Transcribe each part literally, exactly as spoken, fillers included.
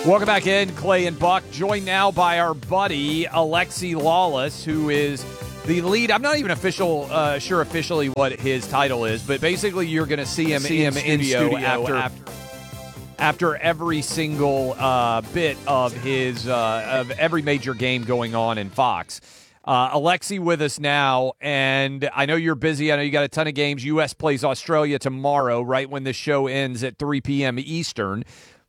Welcome back in, Clay and Buck, joined now by our buddy Alexi Lawless, who is the lead. I'm not even official, uh, sure officially what his title is, but basically you're going to see him, see him in, studio in studio after after, after every single uh, bit of his uh, of every major game going on in Fox. Uh, Alexi with us now, and I know you're busy. I know you got a ton of games. U S plays Australia tomorrow, right when the show ends at three p.m. Eastern.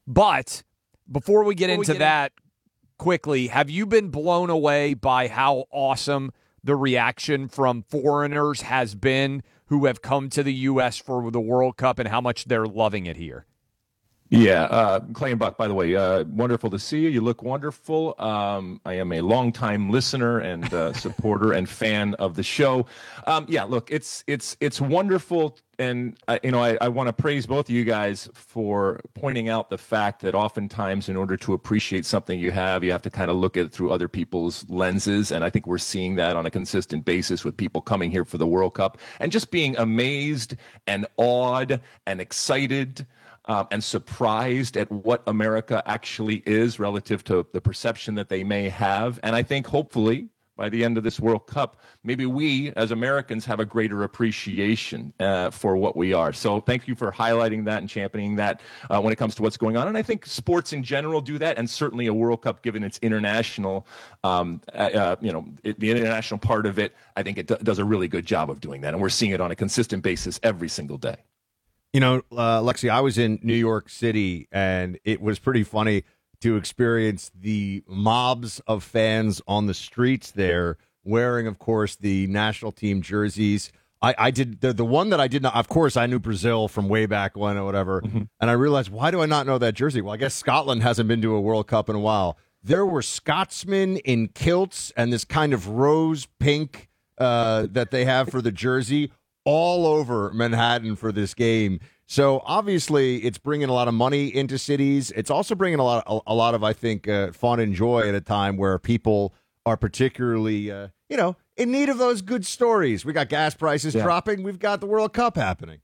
But before we get before into we get that in- quickly, have you been blown away by how awesome the reaction from foreigners has been who have come to the U S for the World Cup and how much they're loving it here? Yeah, uh, Clay and Buck, by the way, uh, wonderful to see you. You look wonderful. Um, I am a longtime listener and uh, supporter and fan of the show. Um, yeah, look, it's it's it's wonderful, and uh, you know, I, I want to praise both of you guys for pointing out the fact that oftentimes, in order to appreciate something you have, you have to kind of look at it through other people's lenses, and I think we're seeing that on a consistent basis with people coming here for the World Cup and just being amazed and awed and excited. Um, and surprised at what America actually is relative to the perception that they may have. And I think hopefully by the end of this World Cup, maybe we as Americans have a greater appreciation uh, for what we are. So thank you for highlighting that and championing that uh, when it comes to what's going on. And I think sports in general do that, and certainly a World Cup, given its international, um, uh, you know, it, the international part of it, I think it do- does a really good job of doing that. And we're seeing it on a consistent basis every single day. You know, uh, Lexi, I was in New York City, and it was pretty funny to experience the mobs of fans on the streets there, wearing, of course, the national team jerseys. I, I did the, the one that I did not, of course, I knew Brazil from way back when or whatever, mm-hmm. and I realized, why do I not know that jersey? Well, I guess Scotland hasn't been to a World Cup in a while. There were Scotsmen in kilts and this kind of rose pink uh, that they have for the jersey all over Manhattan for this game. So obviously it's bringing a lot of money into cities. It's also bringing a lot of, a, a lot of, I think, uh, fun and joy at a time where people are particularly, uh, you know, in need of those good stories. We got gas prices yeah. dropping. We've got the World Cup happening.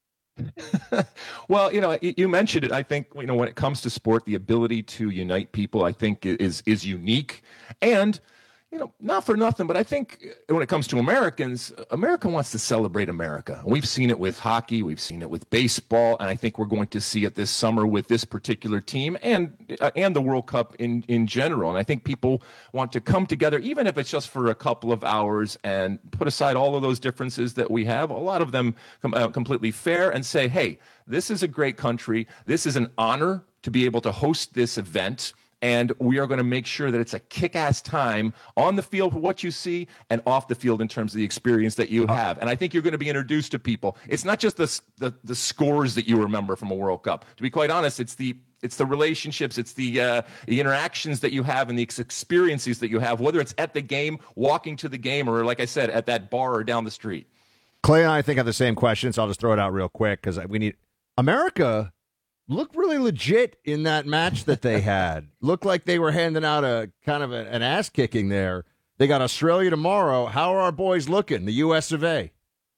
Well, you know, you mentioned it. I think, you know, when it comes to sport, the ability to unite people, I think, is is unique. And you know, not for nothing, but I think when it comes to Americans, America wants to celebrate America. We've seen it with hockey. We've seen it with baseball. And I think we're going to see it this summer with this particular team and uh, and the World Cup in, in general. And I think people want to come together, even if it's just for a couple of hours, and put aside all of those differences that we have, a lot of them com- uh, completely fair, and say, hey, this is a great country. This is an honor to be able to host this event. And we are going to make sure that it's a kick-ass time on the field for what you see and off the field in terms of the experience that you have. And I think you're going to be introduced to people. It's not just the, the, the scores that you remember from a World Cup. To be quite honest, it's the it's the relationships, it's the, uh, the interactions that you have and the experiences that you have, whether it's at the game, walking to the game, or like I said, at that bar or down the street. Clay and I, I think, have the same question, so I'll just throw it out real quick because we need America. Looked really legit in that match that they had. Looked like they were handing out a kind of a, an ass kicking there. They got Australia tomorrow. How are our boys looking? The U S of A.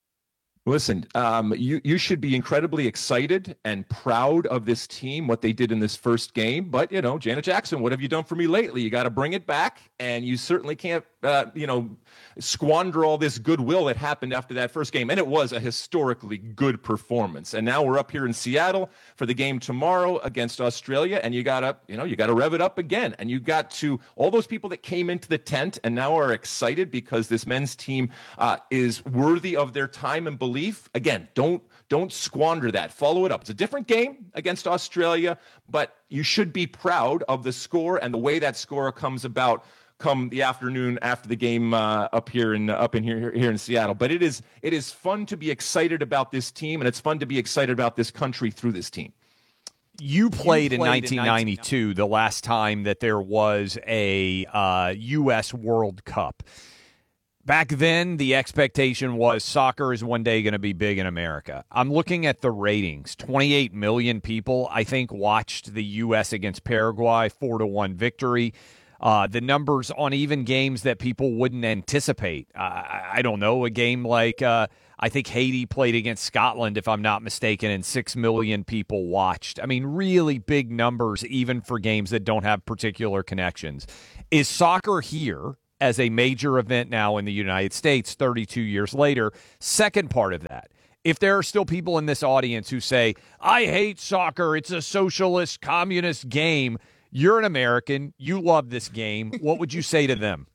Listen, um, you, you should be incredibly excited and proud of this team, what they did in this first game. But, you know, Janet Jackson, what have you done for me lately? You got to bring it back, and you certainly can't, uh, you know, squander all this goodwill that happened after that first game. And it was a historically good performance. And now we're up here in Seattle for the game tomorrow against Australia, and you got to, you know, you got to rev it up again. And you got to, all those people that came into the tent and now are excited because this men's team uh, is worthy of their time and belief. Again, don't don't squander that. Follow it up. It's a different game against Australia, but you should be proud of the score and the way that score comes about come the afternoon after the game uh, up here in up in here here in Seattle. But it is it is fun to be excited about this team, and it's fun to be excited about this country through this team. You played, you played in nineteen ninety-two, the last time that there was a uh, U S World Cup. Back then, the expectation was soccer is one day going to be big in America. I'm looking at the ratings. twenty-eight million people, I think, watched the U S against Paraguay, four to one victory. Uh, the numbers on even games that people wouldn't anticipate. Uh, I don't know, a game like, uh, I think Haiti played against Scotland, if I'm not mistaken, and six million people watched. I mean, really big numbers, even for games that don't have particular connections. Is soccer here as a major event now in the United States thirty-two years later? Second part of that, if there are still people in this audience who say, I hate soccer, it's a socialist, communist game, you're an American, you love this game, what would you say to them?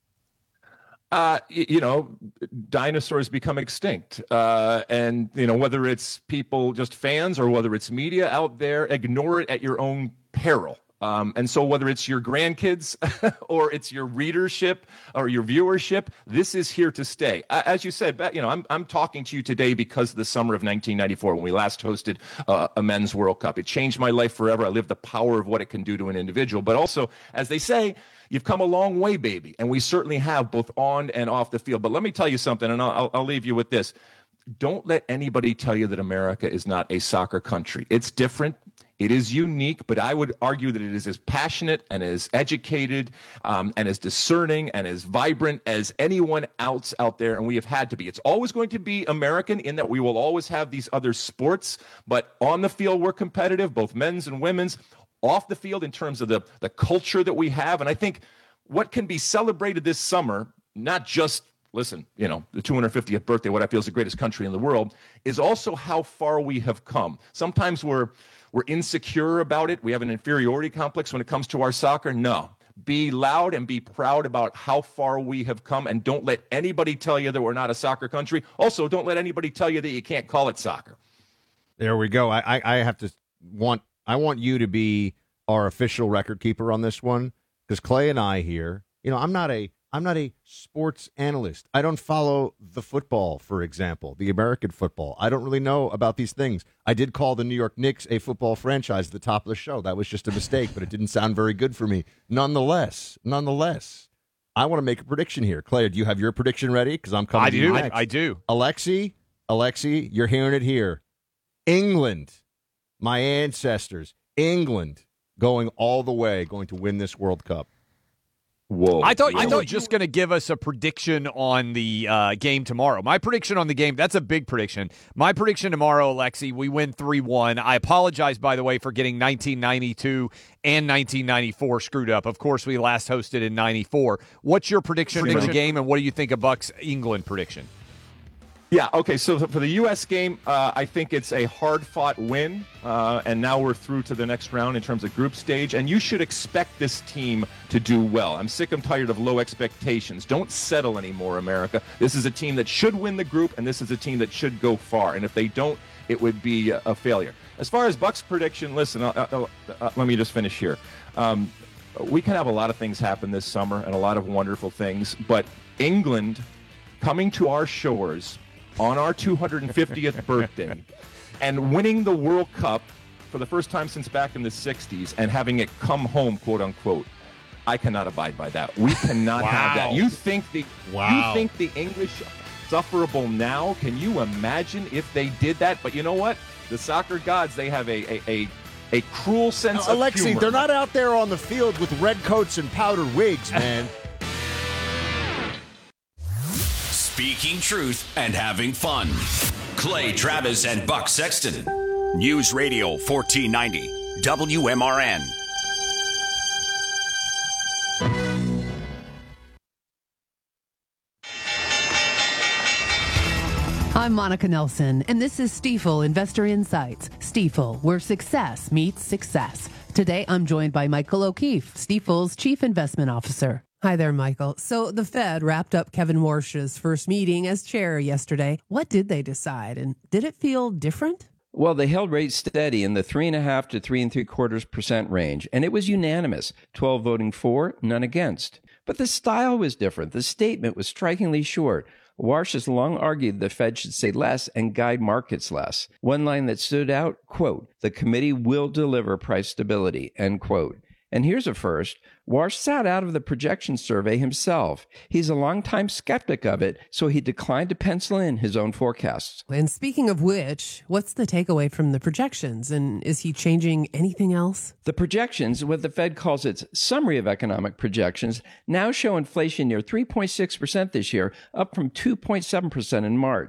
Uh, you know, dinosaurs become extinct. Uh, and, you know, whether it's people, just fans, or whether it's media out there, ignore it at your own peril. Um, and so whether it's your grandkids or it's your readership or your viewership, this is here to stay. As you said, you know, I'm, I'm talking to you today because of the summer of nineteen ninety-four when we last hosted uh, a men's World Cup. It changed my life forever. I lived the power of what it can do to an individual. But also, as they say, you've come a long way, baby. And we certainly have, both on and off the field. But let me tell you something, and I'll, I'll leave you with this. Don't let anybody tell you that America is not a soccer country. It's different. It is unique, but I would argue that it is as passionate and as educated um, and as discerning and as vibrant as anyone else out there, and we have had to be. It's always going to be American in that we will always have these other sports, but on the field we're competitive, both men's and women's. Off the field in terms of the, the culture that we have, and I think what can be celebrated this summer, not just, listen, you know, the two hundred fiftieth birthday, what I feel is the greatest country in the world, is also how far we have come. Sometimes we're we're insecure about it. We have an inferiority complex when it comes to our soccer. No. Be loud and be proud about how far we have come, and don't let anybody tell you that we're not a soccer country. Also, don't let anybody tell you that you can't call it soccer. There we go. I, I, I have to want I want you to be our official record keeper on this one, because Clay and I here, you know, I'm not a I'm not a sports analyst. I don't follow the football, for example, the American football. I don't really know about these things. I did call the New York Knicks a football franchise at the top of the show. That was just a mistake, but it didn't sound very good for me. Nonetheless, nonetheless, I want to make a prediction here. Clay, do you have your prediction ready? Because I'm coming I to do. you next. I, I do. Alexi, Alexi, you're hearing it here. England, my ancestors, England, going all the way, going to win this World Cup. Whoa! I thought, I Really? thought you were just going to give us a prediction on the uh, game tomorrow. My prediction on the game, that's a big prediction. My prediction tomorrow, Alexi, we win three one. I apologize, by the way, for getting nineteen ninety-two and nineteen ninety-four screwed up. Of course, we last hosted in ninety-four. What's your prediction, prediction. for the game, and what do you think of Bucks England prediction? Yeah, okay, so for the U S game, uh, I think it's a hard-fought win, uh, and now we're through to the next round in terms of group stage, and you should expect this team to do well. I'm sick and tired of low expectations. Don't settle anymore, America. This is a team that should win the group, and this is a team that should go far, and if they don't, it would be a, a failure. As far as Bucks prediction, listen, uh, uh, uh, let me just finish here. Um, we can have a lot of things happen this summer and a lot of wonderful things, but England coming to our shores on our two hundred fiftieth birthday and winning the World Cup for the first time since back in the sixties and having it come home, quote unquote, I cannot abide by that. We cannot Wow. have that. You think the Wow. you think the English are sufferable now? Can you imagine if they did that? But you know what? The soccer gods, they have a a, a, a cruel sense of Alexi, humor. they're not out there on the field with red coats and powdered wigs, man. Speaking truth and having fun. Clay Travis and Buck Sexton. News Radio fourteen ninety W M R N. I'm Monica Nelson, and this is Stifel Investor Insights. Stifel, where success meets success. Today, I'm joined by Michael O'Keefe, Stifel's Chief Investment Officer. Hi there, Michael. So the Fed wrapped up Kevin Warsh's first meeting as chair yesterday. What did they decide, and did it feel different? Well, they held rates steady in the three and a half to three and three quarters percent range, and it was unanimous, twelve voting for, none against. But the style was different. The statement was strikingly short. Warsh has long argued the Fed should say less and guide markets less. One line that stood out, quote, the committee will deliver price stability, end quote. And here's a first. Warsh sat out of the projection survey himself. He's a longtime skeptic of it, so he declined to pencil in his own forecasts. And speaking of which, what's the takeaway from the projections? And is he changing anything else? The projections, what the Fed calls its summary of economic projections, now show inflation near three point six percent this year, up from two point seven percent in March.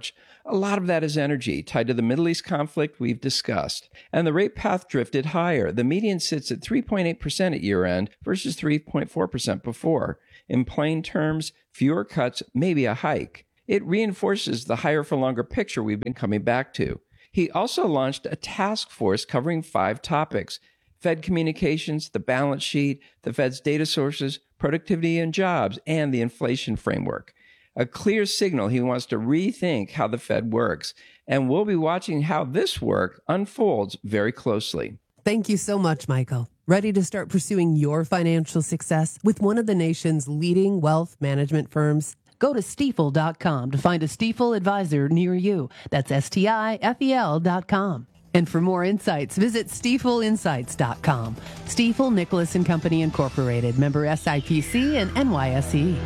A lot of that is energy tied to the Middle East conflict we've discussed. And the rate path drifted higher. The median sits at three point eight percent at year-end versus three point four percent before. In plain terms, fewer cuts, maybe a hike. It reinforces the higher for longer picture we've been coming back to. He also launched a task force covering five topics: Fed communications, the balance sheet, the Fed's data sources, productivity and jobs, and the inflation framework. A clear signal he wants to rethink how the Fed works. And we'll be watching how this work unfolds very closely. Thank you so much, Michael. Ready to start pursuing your financial success with one of the nation's leading wealth management firms? Go to Stifel dot com to find a Stifel advisor near you. That's S T I F E L dot com. And for more insights, visit Stifel Insights dot com. Stifel Nicholas and Company Incorporated, member S I P C and N Y S E.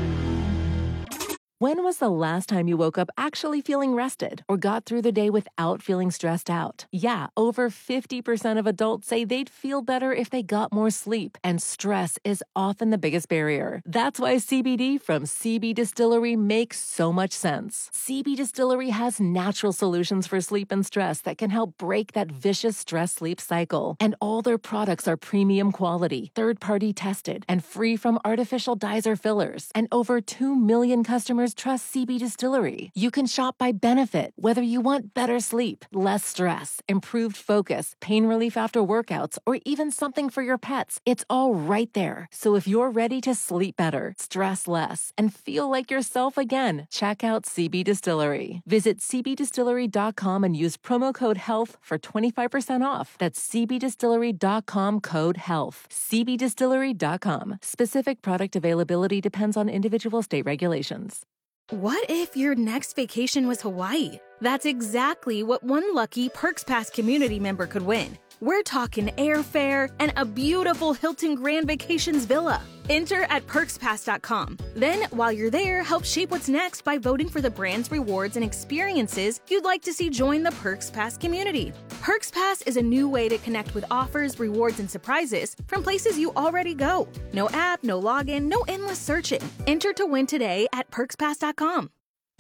When was the last time you woke up actually feeling rested or got through the day without feeling stressed out? Yeah, over fifty percent of adults say they'd feel better if they got more sleep, and stress is often the biggest barrier. That's why C B D from C B Distillery makes so much sense. C B Distillery has natural solutions for sleep and stress that can help break that vicious stress-sleep cycle. And all their products are premium quality, third-party tested, and free from artificial dyes or fillers. And over two million customers trust C B Distillery. You can shop by benefit, whether you want better sleep, less stress, improved focus, pain relief after workouts, or even something for your pets. It's all right there. So if you're ready to sleep better, stress less, and feel like yourself again, check out C B Distillery. Visit C B distillery dot com and use promo code HEALTH for twenty-five percent off. That's C B distillery dot com code HEALTH. C B distillery dot com. Specific product availability depends on individual state regulations. What if your next vacation was Hawaii? That's exactly what one lucky Perks Pass community member could win. We're talking airfare and a beautiful Hilton Grand Vacations villa. Enter at perks pass dot com. Then, while you're there, help shape what's next by voting for the brands, rewards, and experiences you'd like to see join the Perks Pass community. Perks Pass is a new way to connect with offers, rewards, and surprises from places you already go. No app, no login, no endless searching. Enter to win today at perks pass dot com.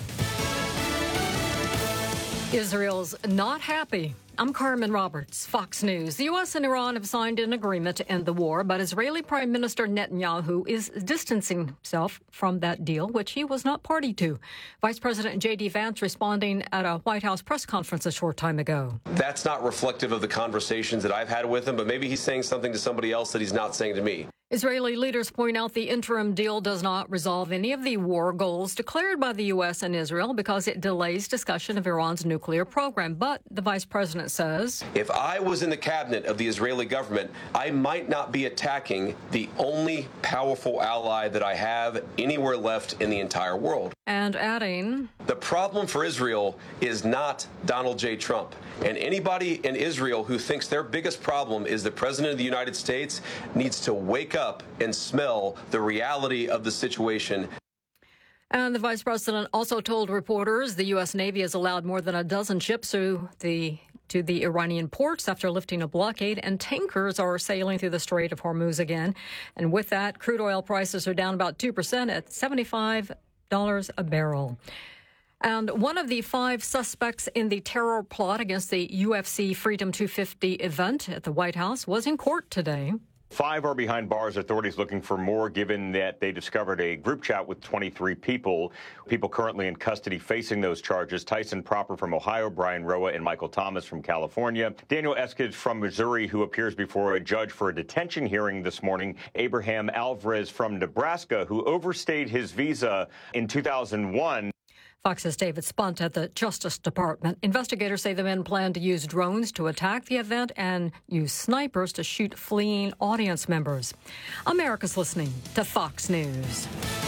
Israel's not happy. I'm Carmen Roberts, Fox News. The U S and Iran have signed an agreement to end the war, but Israeli Prime Minister Netanyahu is distancing himself from that deal, which he was not party to. Vice President J D Vance responding at a White House press conference a short time ago. That's not reflective of the conversations that I've had with him, but maybe he's saying something to somebody else that he's not saying to me. Israeli leaders point out the interim deal does not resolve any of the war goals declared by the U S and Israel because it delays discussion of Iran's nuclear program. But the vice president says, if I was in the cabinet of the Israeli government, I might not be attacking the only powerful ally that I have anywhere left in the entire world. And adding, the problem for Israel is not Donald J. Trump. And anybody in Israel who thinks their biggest problem is the president of the United States needs to wake up and smell the reality of the situation. And the vice president also told reporters the U S. Navy has allowed more than a dozen ships to the to the Iranian ports after lifting a blockade, and tankers are sailing through the Strait of Hormuz again. And with that, crude oil prices are down about two percent at seventy-five dollars a barrel. And one of the five suspects in the terror plot against the U F C Freedom two fifty event at the White House was in court today. Five are behind bars. Authorities looking for more, given that they discovered a group chat with twenty-three people. People currently in custody facing those charges. Tyson Proper from Ohio, Brian Roa and Michael Thomas from California. Daniel Eskridge from Missouri, who appears before a judge for a detention hearing this morning. Abraham Alvarez from Nebraska, who overstayed his visa in two thousand one. Fox's David Spunt at the Justice Department. Investigators say the men plan to use drones to attack the event and use snipers to shoot fleeing audience members. America's listening to Fox News.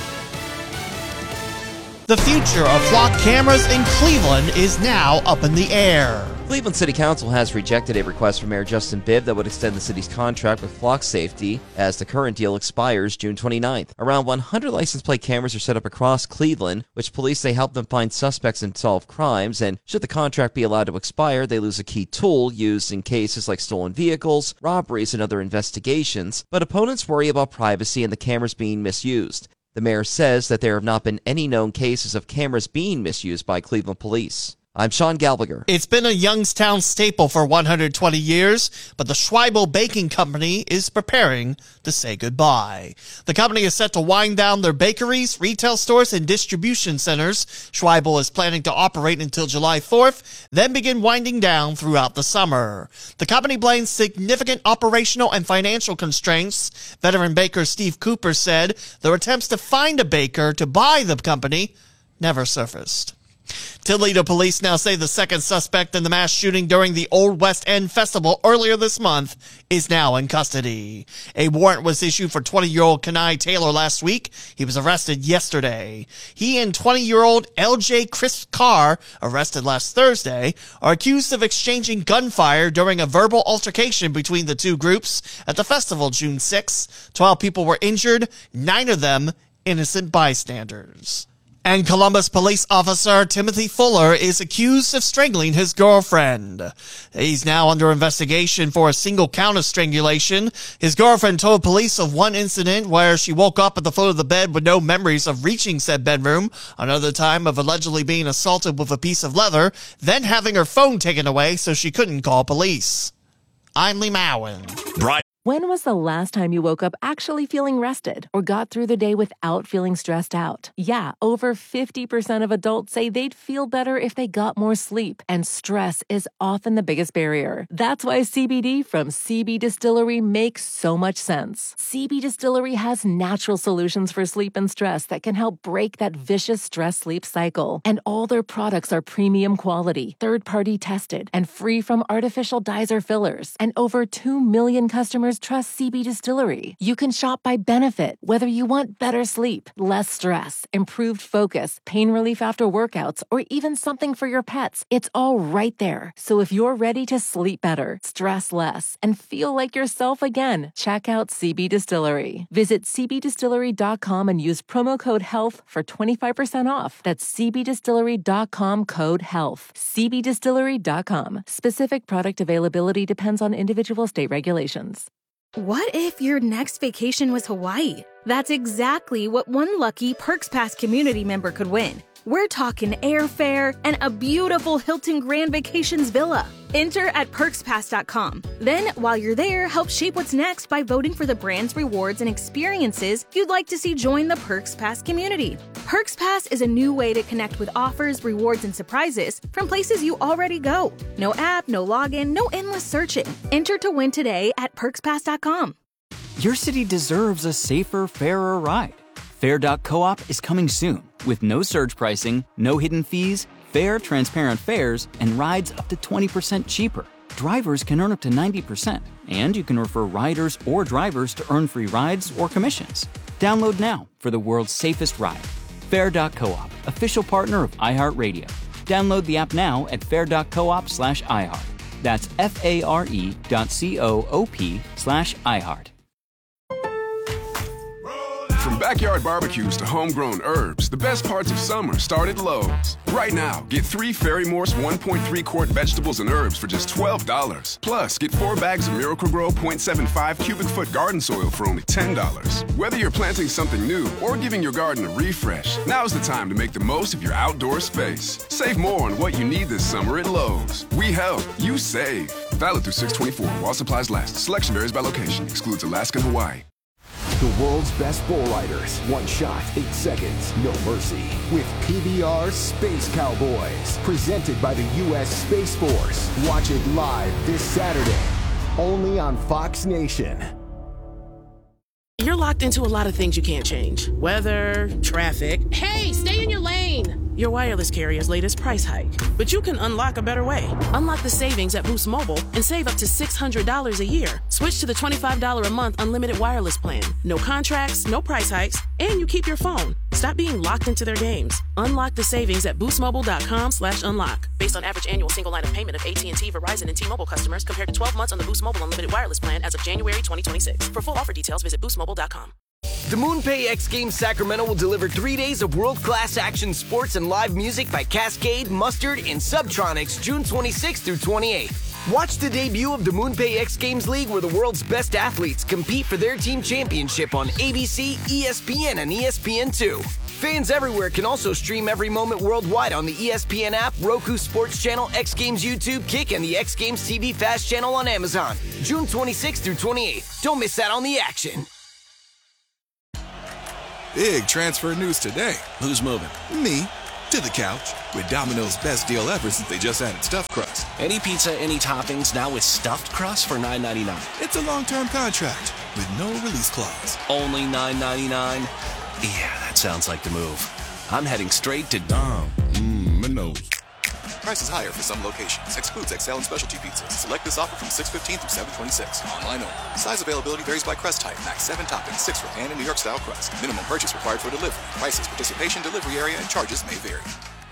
The future of flock cameras in Cleveland is now up in the air. Cleveland City Council has rejected a request from Mayor Justin Bibb that would extend the city's contract with Flock Safety as the current deal expires June twenty-ninth. Around one hundred license plate cameras are set up across Cleveland, which police say help them find suspects and solve crimes, and should the contract be allowed to expire, they lose a key tool used in cases like stolen vehicles, robberies, and other investigations. But opponents worry about privacy and the cameras being misused. The mayor says that there have not been any known cases of cameras being misused by Cleveland police. I'm Sean Galbager. It's been a Youngstown staple for one hundred twenty years, but the Schweibel Baking Company is preparing to say goodbye. The company is set to wind down their bakeries, retail stores, and distribution centers. Schweibel is planning to operate until July fourth, then begin winding down throughout the summer. The company blames significant operational and financial constraints. Veteran baker Steve Cooper said their attempts to find a baker to buy the company never surfaced. Toledo police now say the second suspect in the mass shooting during the Old West End Festival earlier this month is now in custody. A warrant was issued for twenty-year-old Kenai Taylor last week. He was arrested yesterday. He and twenty-year-old L J Chris Carr, arrested last Thursday, are accused of exchanging gunfire during a verbal altercation between the two groups at the festival June sixth. Twelve people were injured, nine of them innocent bystanders. And Columbus police officer Timothy Fuller is accused of strangling his girlfriend. He's now under investigation for a single count of strangulation. His girlfriend told police of one incident where she woke up at the foot of the bed with no memories of reaching said bedroom, another time of allegedly being assaulted with a piece of leather, then having her phone taken away so she couldn't call police. I'm Lee Mowen. Brian. When was the last time you woke up actually feeling rested or got through the day without feeling stressed out? Yeah, over fifty percent of adults say they'd feel better if they got more sleep, and stress is often the biggest barrier. That's why C B D from C B Distillery makes so much sense. C B Distillery has natural solutions for sleep and stress that can help break that vicious stress-sleep cycle. And all their products are premium quality, third-party tested, and free from artificial dyes or fillers. And over two million customers trust C B Distillery. You can shop by benefit, whether you want better sleep, less stress, improved focus, pain relief after workouts, or even something for your pets. It's all right there. So if you're ready to sleep better, stress less, and feel like yourself again, check out C B Distillery. Visit c b distillery dot com and use promo code HEALTH for twenty-five percent off. That's c b distillery dot com code HEALTH. c b distillery dot com. Specific product availability depends on individual state regulations. What if your next vacation was Hawaii? That's exactly what one lucky Perks Pass community member could win. We're talking airfare and a beautiful Hilton Grand Vacations villa. Enter at perks pass dot com. Then, while you're there, help shape what's next by voting for the brands, rewards, and experiences you'd like to see join the Perks Pass community. Perks Pass is a new way to connect with offers, rewards, and surprises from places you already go. No app, no login, no endless searching. Enter to win today at perks pass dot com. Your city deserves a safer, fairer ride. Fair dot coop is coming soon with no surge pricing, no hidden fees, fair, transparent fares, and rides up to twenty percent cheaper. Drivers can earn up to ninety percent, and you can refer riders or drivers to earn free rides or commissions. Download now for the world's safest ride. Fair dot coop, official partner of iHeartRadio. Download the app now at fair dot coop slash iHeart. That's F-A-R-E dot C-O-O-P slash iHeart. From backyard barbecues to homegrown herbs, the best parts of summer start at Lowe's. Right now, get three Fairy Morse one point three quart vegetables and herbs for just twelve dollars. Plus, get four bags of Miracle-Gro zero point seven five cubic foot garden soil for only ten dollars. Whether you're planting something new or giving your garden a refresh, now's the time to make the most of your outdoor space. Save more on what you need this summer at Lowe's. We help, you save. Valid through six twenty-four while supplies last. Selection varies by location. Excludes Alaska and Hawaii. The world's best bull riders. One shot, eight seconds, no mercy. With P B R Space Cowboys. Presented by the U S Space Force. Watch it live this Saturday. Only on Fox Nation. You're locked into a lot of things you can't change. Weather, traffic. Hey, stay in your lane! Your wireless carrier's latest price hike. But you can unlock a better way. Unlock the savings at Boost Mobile and save up to six hundred dollars a year. Switch to the twenty-five dollars a month unlimited wireless plan. No contracts, no price hikes, and you keep your phone. Stop being locked into their games. Unlock the savings at boostmobile.com slash unlock. Based on average annual single line of payment of A T and T, Verizon, and T-Mobile customers compared to twelve months on the Boost Mobile unlimited wireless plan as of January twenty twenty-six. For full offer details, visit boost mobile dot com. The MoonPay X Games Sacramento will deliver three days of world-class action sports and live music by Cascade, Mustard, and Subtronics June twenty-sixth through twenty-eighth. Watch the debut of the MoonPay X Games League where the world's best athletes compete for their team championship on A B C, E S P N, and E S P N two. Fans everywhere can also stream every moment worldwide on the E S P N app, Roku Sports Channel, X Games YouTube, Kick, and the X Games T V Fast channel on Amazon. June twenty-sixth through twenty-eighth. Don't miss out on the action. Big transfer news today. Who's moving? Me. To the couch. With Domino's best deal ever since they just added stuffed crust. Any pizza, any toppings, now with stuffed crust for nine ninety-nine. It's a long-term contract with no release clause. Only nine ninety-nine? Yeah, that sounds like the move. I'm heading straight to Dom. Mmm, Minos. Prices higher for some locations. Excludes X L and specialty pizzas. Select this offer from six fifteen through seven twenty-six. Online only. Size availability varies by crust type. Max seven toppings, six for pan and New York style crust. Minimum purchase required for delivery. Prices, participation, delivery area, and charges may vary.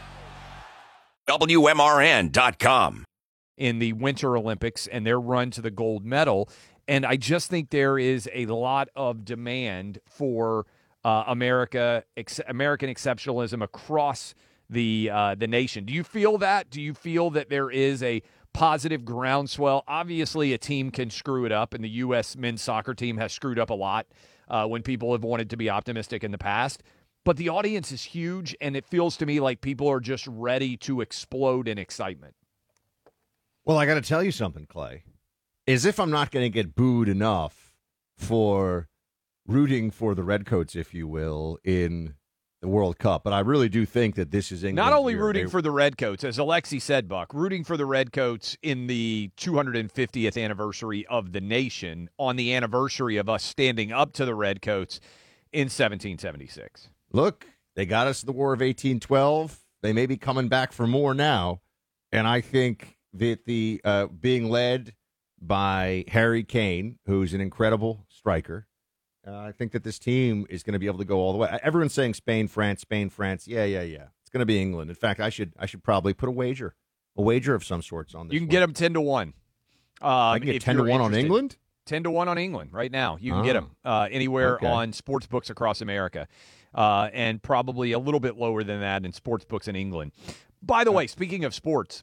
W M R N dot com. In the Winter Olympics and their run to the gold medal. And I just think there is a lot of demand for uh, America, ex- American exceptionalism across the uh, the nation. Do you feel that? Do you feel that there is a positive groundswell? Obviously, a team can screw it up, and the U S men's soccer team has screwed up a lot uh, when people have wanted to be optimistic in the past. But the audience is huge, and it feels to me like people are just ready to explode in excitement. Well, I got to tell you something, Clay. As if I'm not going to get booed enough for rooting for the Redcoats, if you will, in the World Cup, but I really do think that this is England's Not only year. rooting they, for the Redcoats, as Alexi said, Buck, rooting for the Redcoats in the two hundred fiftieth anniversary of the nation, on the anniversary of us standing up to the Redcoats in seventeen seventy-six. Look, they got us the War of eighteen twelve. They may be coming back for more now, and I think that the uh, being led by Harry Kane, who's an incredible striker, Uh, I think that this team is going to be able to go all the way. Everyone's saying Spain, France, Spain, France. Yeah, yeah, yeah. It's going to be England. In fact, I should I should probably put a wager, a wager of some sorts on this. You can one. get them ten to one. Um, I can get ten to one on England. Ten to one on England right now. You can Oh. get them uh, anywhere Okay. on sports books across America, uh, and probably a little bit lower than that in sports books in England. By the way, speaking of sports,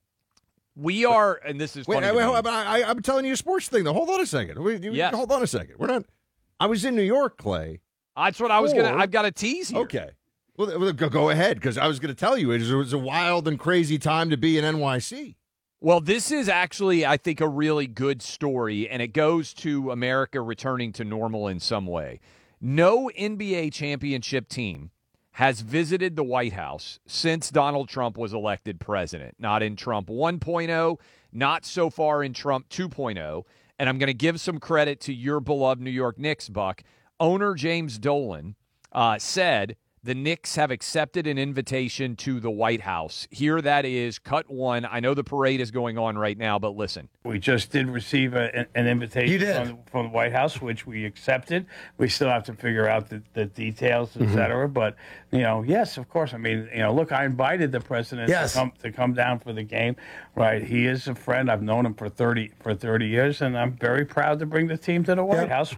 we are, and this is Wait, funny wait, to me. wait, but I, I'm telling you a sports thing. Though, hold on a second. Wait, you- Yes. Hold on a second. We're not. I was in New York, Clay. That's what I was Or- gonna. I've got a tease here. Okay. Well, well, go, go ahead, because I was going to tell you it was, it was a wild and crazy time to be in N Y C. Well, this is actually, I think, a really good story, and it goes to America returning to normal in some way. No N B A championship team has visited the White House since Donald Trump was elected president. Not in Trump one point oh, not so far in Trump two point oh. And I'm going to give some credit to your beloved New York Knicks, Buck. Owner James Dolan uh, said the Knicks have accepted an invitation to the White House. Here that is, cut one. I know the parade is going on right now, but listen. We just did receive a, an invitation You did. From, from the White House, which we accepted. We still have to figure out the, the details, et Mhm. cetera. But, you know, yes, of course. I mean, you know, look, I invited the president Yes. to come to come down for the game, right? He is a friend. I've known him for thirty for thirty years, and I'm very proud to bring the team to the White House.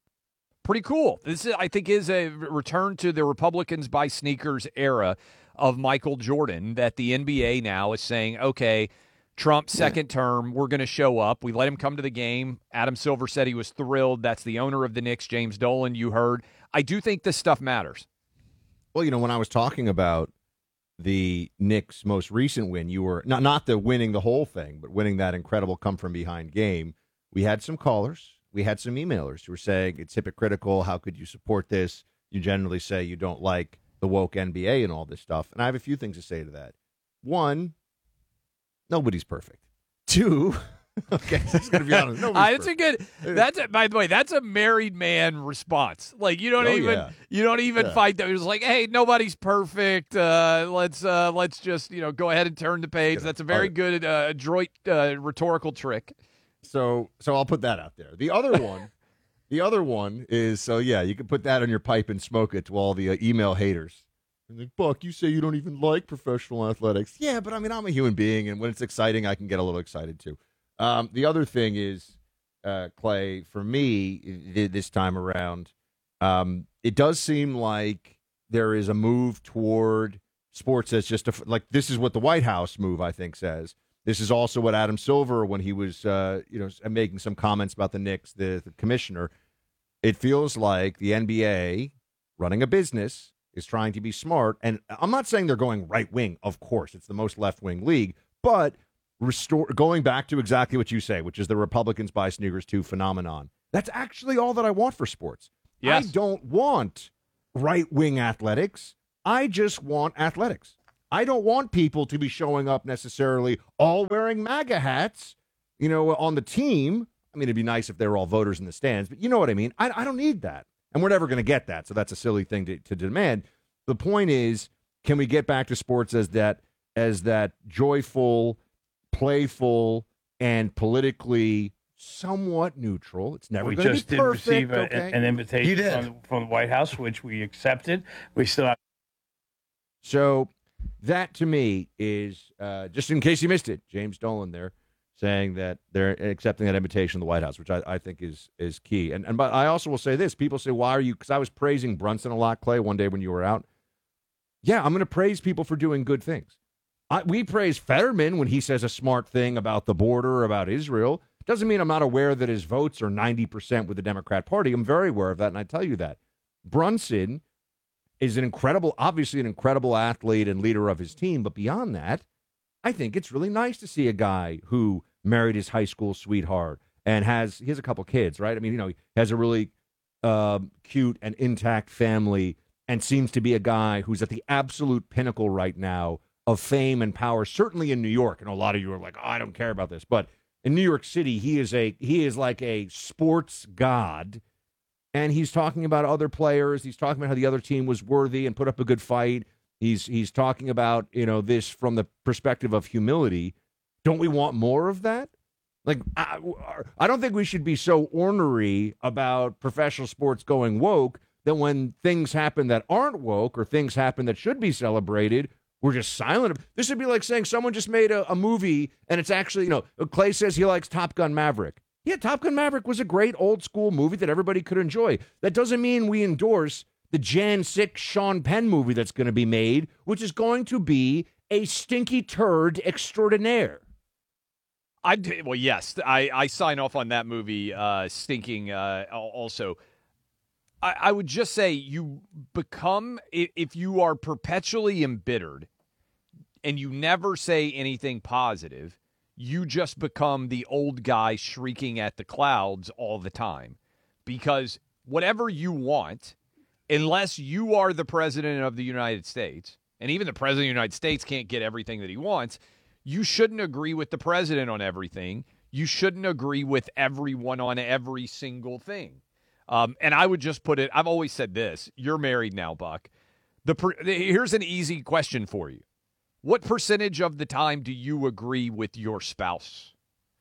Pretty cool. This, is, I think, is a return to the Republicans buy sneakers era of Michael Jordan, that the N B A now is saying, okay, Trump's second term, we're going to show up. We let him come to the game. Adam Silver said he was thrilled. That's the owner of the Knicks, James Dolan, you heard. I do think this stuff matters. Well, you know, when I was talking about the Knicks' most recent win, you were not not the winning the whole thing, but winning that incredible come from behind game. We had some callers, we had some emailers who were saying it's hypocritical. How could you support this? You generally say you don't like the woke N B A and all this stuff. And I have a few things to say to that. One, nobody's perfect. Two, okay, just gonna be honest. Uh, Nobody's that's a good. That's a, by the way. That's a married man response. Like you don't Oh, even yeah. you don't even Yeah. fight that. It's like, hey, nobody's perfect. Uh, let's uh, let's just you know go ahead and turn the page. That's a very right. good uh, adroit uh, rhetorical trick. So, so I'll put that out there. The other one, the other one is so yeah, you can put that on your pipe and smoke it to all the uh, email haters. And like, Buck, you say you don't even like professional athletics. Yeah, but I mean, I'm a human being, and when it's exciting, I can get a little excited too. Um, the other thing is, uh, Clay, for me i- this time around, um, it does seem like there is a move toward sports as just a, f- like this is what the White House move, I think, says. This is also what Adam Silver, when he was, uh, you know, making some comments about the Knicks, the, the commissioner. It feels like the N B A running a business is trying to be smart. And I'm not saying they're going right wing, of course. It's the most left wing league. But restore going back to exactly what you say, which is the Republicans buy sneakers too phenomenon. That's actually all that I want for sports. Yes. I don't want right wing athletics. I just want athletics. I don't want people to be showing up necessarily all wearing MAGA hats, you know, on the team. I mean, it'd be nice if they were all voters in the stands, but you know what I mean? I, I don't need that. And we're never going to get that, so that's a silly thing to, to demand. The point is, can we get back to sports as that as that joyful, playful, and politically somewhat neutral? It's never We going to be just did perfect. receive a, okay? an invitation from, from the White House, which we accepted. We still have. So that, to me, is, uh, just in case you missed it, James Dolan there saying that they're accepting that invitation to the White House, which I, I think is is key. And and but I also will say this. People say, why are you – because I was praising Brunson a lot, Clay, one day when you were out. Yeah, I'm going to praise people for doing good things. I, we praise Fetterman when he says a smart thing about the border, about Israel. Doesn't mean I'm not aware that his votes are ninety percent with the Democrat Party. I'm very aware of that, and I tell you that. Brunson is an incredible, obviously an incredible athlete and leader of his team, but beyond that, I think it's really nice to see a guy who married his high school sweetheart and has, he has a couple kids, right? I mean, you know, he has a really uh, cute and intact family and seems to be a guy who's at the absolute pinnacle right now of fame and power, certainly in New York. And a lot of you are like, oh, I don't care about this. But in New York City, he is a he is like a sports god. And he's talking about other players. He's talking about how the other team was worthy and put up a good fight. He's he's talking about, you know, this from the perspective of humility. Don't we want more of that? Like, I, I don't think we should be so ornery about professional sports going woke that when things happen that aren't woke or things happen that should be celebrated, we're just silent. This would be like saying someone just made a, a movie and it's actually, you know, Clay says he likes Top Gun Maverick. Yeah, Top Gun Maverick was a great old school movie that everybody could enjoy. That doesn't mean we endorse the Jan six Sean Penn movie that's going to be made, which is going to be a stinky turd extraordinaire. I well, yes, I, I sign off on that movie. Uh, stinking. Uh, also, I, I would just say you become if you are perpetually embittered, and you never say anything positive, you just become the old guy shrieking at the clouds all the time, because whatever you want, unless you are the president of the United States, and even the president of the United States can't get everything that he wants. You shouldn't agree with the president on everything. You shouldn't agree with everyone on every single thing. Um, and I would just put it, I've always said this. You're married now, Buck. The, per, the Here's an easy question for you. What percentage of the time do you agree with your spouse?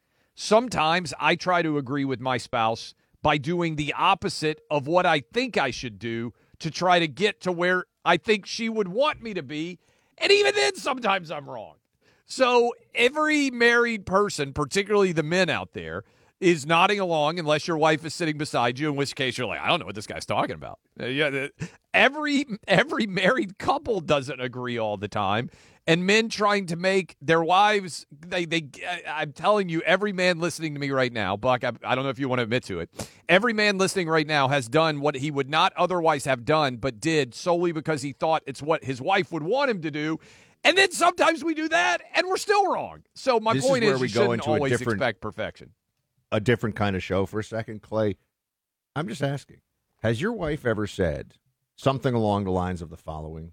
Sometimes I try to agree with my spouse by doing the opposite of what I think I should do to try to get to where I think she would want me to be. And even then, sometimes I'm wrong. So every married person, particularly the men out there, is nodding along unless your wife is sitting beside you, in which case you're like, I don't know what this guy's talking about. Uh, yeah, every every married couple doesn't agree all the time. And men trying to make their wives, they they. I'm telling you, every man listening to me right now, Buck, I, I don't know if you want to admit to it, every man listening right now has done what he would not otherwise have done, but did solely because he thought it's what his wife would want him to do. And then sometimes we do that, and we're still wrong. So my this point is, is, we you go shouldn't into always a different, expect perfection. A different kind of show for a second, Clay. I'm just asking, has your wife ever said something along the lines of the following?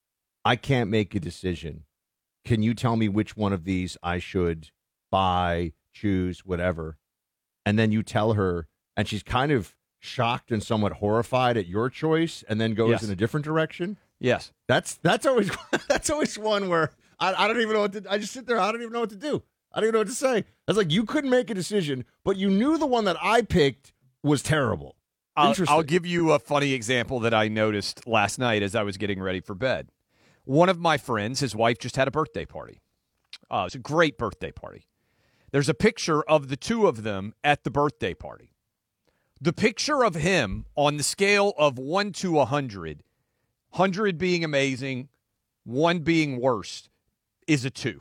I can't make a decision. Can you tell me which one of these I should buy, choose, whatever? And then you tell her, and she's kind of shocked and somewhat horrified at your choice, and then goes Yes. in a different direction? Yes. That's that's always that's always one where I, I don't even know what to I just sit there, I don't even know what to do. I don't even know what to say. I was like, you couldn't make a decision, but you knew the one that I picked was terrible. I'll, Interesting. I'll give you a funny example that I noticed last night as I was getting ready for bed. One of my friends, his wife just had a birthday party. Uh, it was a great birthday party. There's a picture of the two of them at the birthday party. The picture of him on the scale of one to one hundred, one hundred being amazing, one being worst, is a two.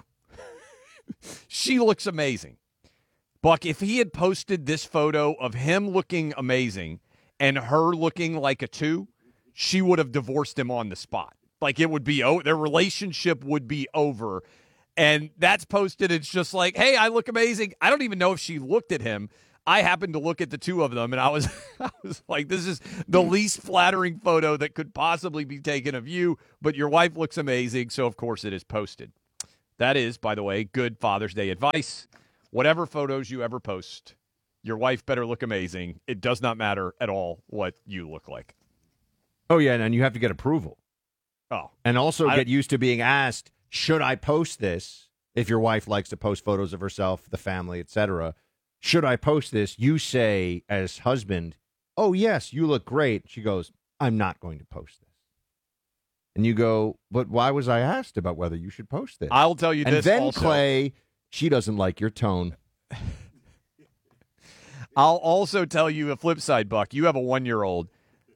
She looks amazing. Buck, if he had posted this photo of him looking amazing and her looking like a two, she would have divorced him on the spot. Like it would be, oh, their relationship would be over. And that's posted. It's just like, hey, I look amazing. I don't even know if she looked at him. I happened to look at the two of them, and I was, I was like, this is the least flattering photo that could possibly be taken of you, but your wife looks amazing, so of course it is posted. That is, by the way, good Father's Day advice. Whatever photos you ever post, your wife better look amazing. It does not matter at all what you look like. Oh, yeah, and you have to get approval. Oh. And also I, get used to being asked, should I post this? If your wife likes to post photos of herself, the family, et cetera, should I post this? You say, as husband, oh, yes, you look great. She goes, I'm not going to post this. And you go, but why was I asked about whether you should post this? I'll tell you and this then, also. Clay, she doesn't like your tone. I'll also tell you a flip side, Buck. You have a one-year-old.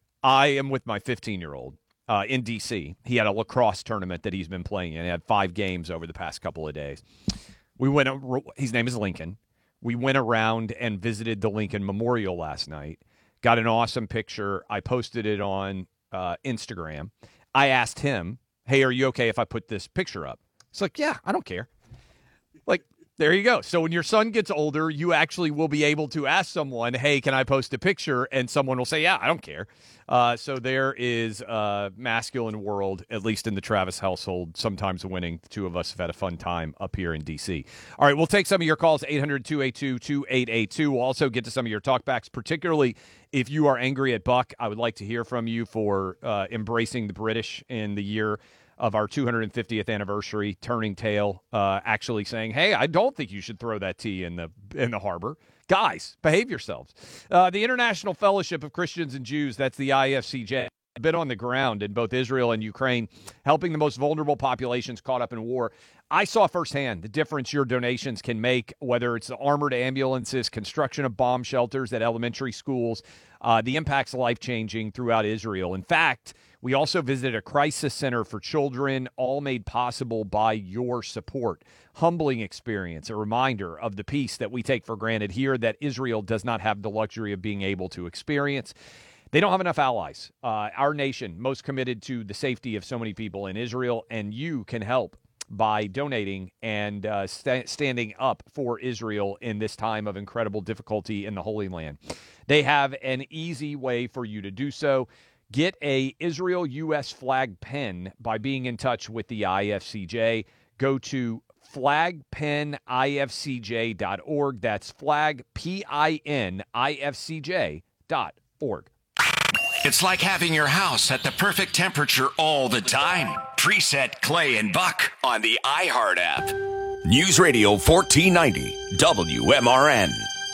I am with my fifteen-year-old uh, in D C. He had a lacrosse tournament that he's been playing in. He had five games over the past couple of days. We went. His name is Lincoln. We went around and visited the Lincoln Memorial last night. Got an awesome picture. I posted it on uh, Instagram. I asked him, hey, are you okay if I put this picture up? He's like, yeah, I don't care. Like, there you go. So when your son gets older, you actually will be able to ask someone, hey, can I post a picture? And someone will say, yeah, I don't care. Uh, so there is a masculine world, at least in the Travis household, sometimes winning. The two of us have had a fun time up here in D C. All right, we'll take some of your calls, eight hundred, two eight two, two eight eight two. We'll also get to some of your talkbacks, particularly if you are angry at Buck. I would like to hear from you for uh, embracing the British in the year of our two hundred fiftieth anniversary, turning tail, uh, actually saying, hey, I don't think you should throw that tea in the in the harbor. Guys, behave yourselves. Uh, the International Fellowship of Christians and Jews, that's the I F C J, been on the ground in both Israel and Ukraine, helping the most vulnerable populations caught up in war. I saw firsthand the difference your donations can make, whether it's the armored ambulances, construction of bomb shelters at elementary schools. Uh, the impact's life-changing throughout Israel. In fact, we also visited a crisis center for children, all made possible by your support. Humbling experience, a reminder of the peace that we take for granted here that Israel does not have the luxury of being able to experience. They don't have enough allies. Uh, our nation, most committed to the safety of so many people in Israel, and you can help by donating and uh, st- standing up for Israel in this time of incredible difficulty in the Holy Land. They have an easy way for you to do so. Get a Israel U S flag pen by being in touch with the I F C J. Go to flag pen I F C J dot org. That's flag, P I N I F C J dot org. It's like having your house at the perfect temperature all the time. Preset Clay and Buck on the iHeart app. News Radio fourteen ninety W M R N.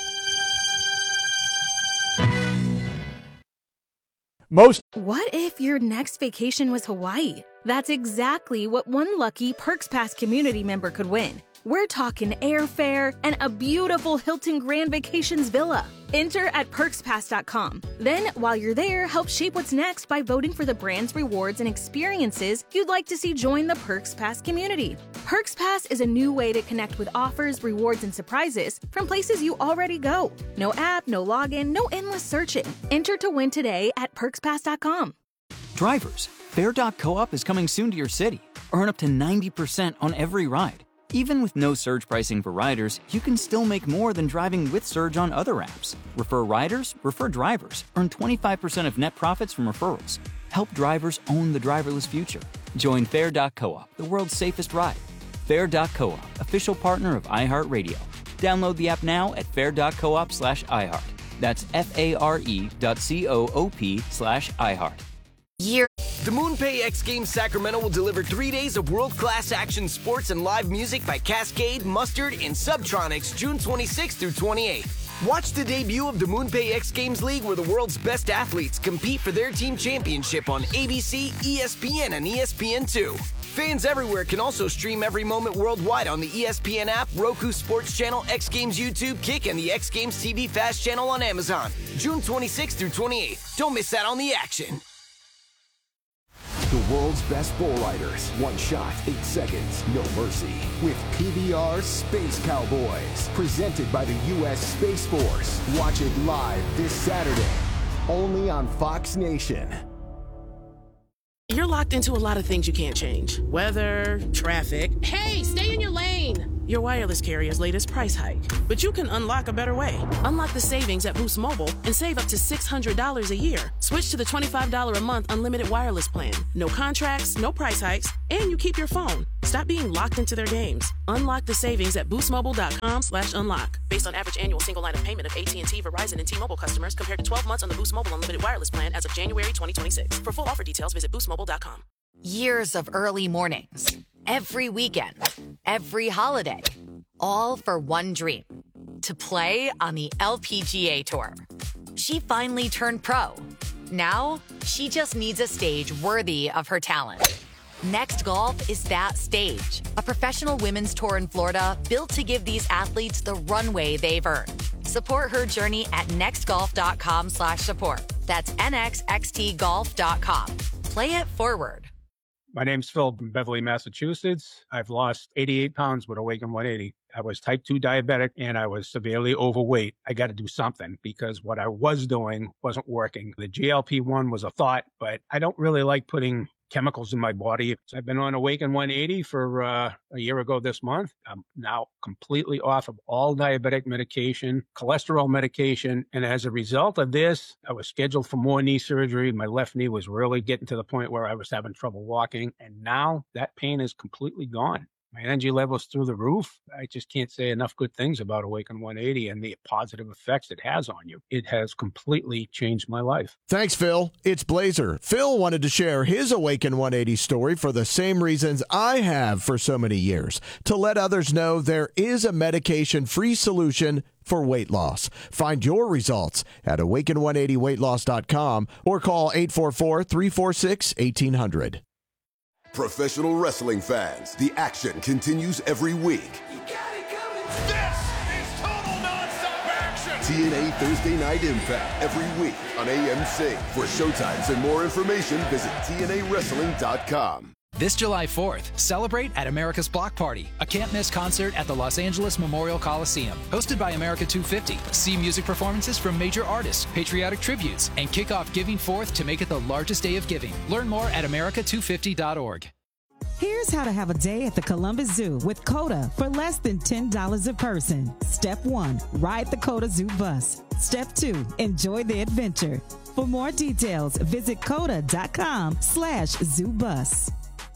Most. What if your next vacation was Hawaii? That's exactly what one lucky Perks Pass community member could win. We're talking airfare and a beautiful Hilton Grand Vacations villa. Enter at perks pass dot com. Then, while you're there, help shape what's next by voting for the brands, rewards, and experiences you'd like to see join the Perks Pass community. Perks Pass is a new way to connect with offers, rewards, and surprises from places you already go. No app, no login, no endless searching. Enter to win today at perks pass dot com. Drivers, Fair dot co-op is coming soon to your city. Earn up to ninety percent on every ride. Even with no surge pricing for riders, you can still make more than driving with Surge on other apps. Refer riders, refer drivers. Earn twenty-five percent of net profits from referrals. Help drivers own the driverless future. Join Fair dot co-op, the world's safest ride. Fair dot co-op, official partner of iHeartRadio. Download the app now at fair dot coop slash iHeart. That's F-A-R-E dot C-O-O-P slash iHeart. Year. The MoonPay X Games Sacramento will deliver three days of world-class action sports and live music by Cascade, Mustard, and Subtronics June twenty-sixth through twenty-eighth. Watch the debut of the MoonPay X Games League where the world's best athletes compete for their team championship on A B C, E S P N, and E S P N two. Fans everywhere can also stream every moment worldwide on the E S P N app, Roku Sports Channel, X Games YouTube, Kick, and the X Games T V Fast Channel on Amazon. June twenty-sixth through twenty-eighth. Don't miss out on the action. The world's best bull riders. One shot, eight seconds, no mercy. With P B R Space Cowboys. Presented by the U S Space Force. Watch it live this Saturday. Only on Fox Nation. You're locked into a lot of things you can't change. Weather, traffic. Hey, stay in your lane! Your wireless carrier's latest price hike. But you can unlock a better way. Unlock the savings at Boost Mobile and save up to six hundred dollars a year. Switch to the twenty-five dollars a month unlimited wireless plan. No contracts, no price hikes, and you keep your phone. Stop being locked into their games. Unlock the savings at boostmobile.com slash unlock. Based on average annual single line of payment of A T and T, Verizon, and T-Mobile customers compared to twelve months on the Boost Mobile unlimited wireless plan as of January twenty twenty-six. For full offer details, visit boost mobile dot com. Years of early mornings, every weekend, every holiday, all for one dream, to play on the L P G A Tour. She finally turned pro. Now, she just needs a stage worthy of her talent. Next Golf is that stage, a professional women's tour in Florida built to give these athletes the runway they've earned. Support her journey at nextgolf.com slash support. That's N X X T golf dot com. Play it forward. My name's Phil from Beverly, Massachusetts. I've lost eighty-eight pounds with Awaken one eighty. I was type two diabetic and I was severely overweight. I got to do something because what I was doing wasn't working. The G L P one was a thought, but I don't really like putting chemicals in my body. So I've been on Awaken one eighty for uh, a year ago this month. I'm now completely off of all diabetic medication, cholesterol medication. And as a result of this, I was scheduled for more knee surgery. My left knee was really getting to the point where I was having trouble walking. And now that pain is completely gone. My energy level's through the roof. I just can't say enough good things about Awaken one eighty and the positive effects it has on you. It has completely changed my life. Thanks, Phil. It's Blazer. Phil wanted to share his Awaken one eighty story for the same reasons I have for so many years, to let others know there is a medication-free solution for weight loss. Find your results at awaken one eighty weight loss dot com or call eight four four, three four six, one eight hundred. Professional wrestling fans, the action continues every week. This is total nonstop action. T N A Thursday Night Impact every week on A M C. For showtimes and more information, visit T N A wrestling dot com. This July fourth, celebrate at America's Block Party, a can't-miss concert at the Los Angeles Memorial Coliseum. Hosted by America two fifty. See music performances from major artists, patriotic tributes, and kick off Giving Fourth to make it the largest day of giving. Learn more at america two fifty dot org. Here's how to have a day at the Columbus Zoo with COTA for less than ten dollars a person. Step one, ride the COTA Zoo bus. Step two, enjoy the adventure. For more details, visit coda.com slash zoo bus.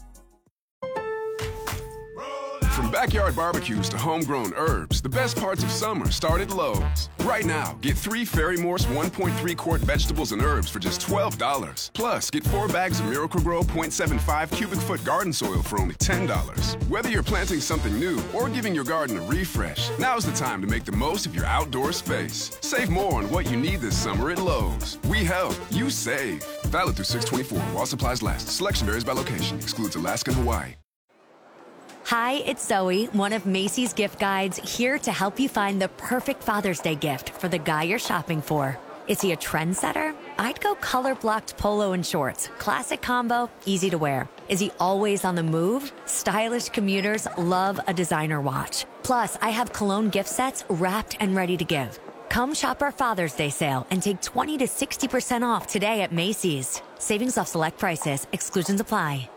From backyard barbecues to homegrown herbs, the best parts of summer start at Lowe's. Right now, get three Ferry Morse one point three quart vegetables and herbs for just twelve dollars. Plus, get four bags of Miracle-Gro point seven five cubic foot garden soil for only ten dollars. Whether you're planting something new or giving your garden a refresh, now's the time to make the most of your outdoor space. Save more on what you need this summer at Lowe's. We help, you save. Valid through six twenty-four while supplies last. Selection varies by location. Excludes Alaska and Hawaii. Hi, it's Zoe, one of Macy's gift guides, here to help you find the perfect Father's Day gift for the guy you're shopping for. Is he a trendsetter? I'd go color-blocked polo and shorts. Classic combo, easy to wear. Is he always on the move? Stylish commuters love a designer watch. Plus, I have cologne gift sets wrapped and ready to give. Come shop our Father's Day sale and take twenty to sixty percent off today at Macy's. Savings off select prices. Exclusions apply.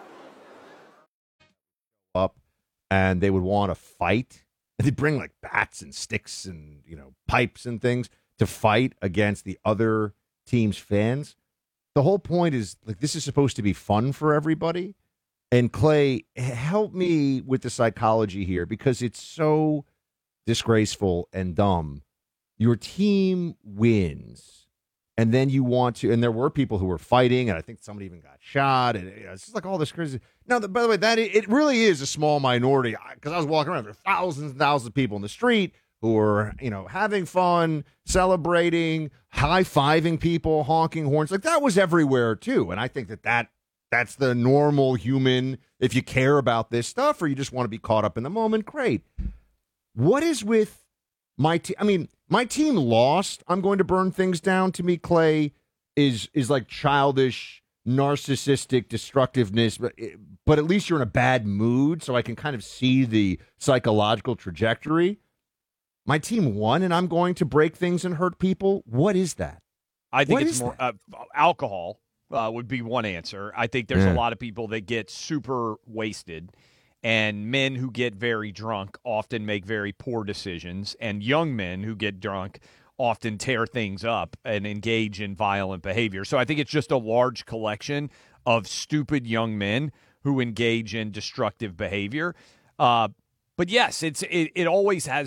Up and they would want to fight. They'd bring like bats and sticks and, you know, pipes and things to fight against the other team's fans. The whole point is like this is supposed to be fun for everybody. And Clay, help me with the psychology here because it's so disgraceful and dumb. Your team wins. And then you want to, and there were people who were fighting, and I think somebody even got shot, and you know, it's just like all this crazy. Now, by the way, that it really is a small minority because I was walking around. There were thousands and thousands of people in the street who were, you know, having fun, celebrating, high fiving people, honking horns. Like that was everywhere too. And I think that that that's the normal human. If you care about this stuff, or you just want to be caught up in the moment, great. What is with my team? I mean. My team lost. I'm going to burn things down. To me, Clay is is like childish, narcissistic destructiveness. But but at least you're in a bad mood, so I can kind of see the psychological trajectory. My team won, and I'm going to break things and hurt people. What is that? I think what it's more uh, alcohol. uh, would be one answer. I think there's Yeah. a lot of people that get super wasted, and men who get very drunk often make very poor decisions, and young men who get drunk often tear things up and engage in violent behavior. So I think it's just a large collection of stupid young men who engage in destructive behavior. Uh, but yes, it's it, it always has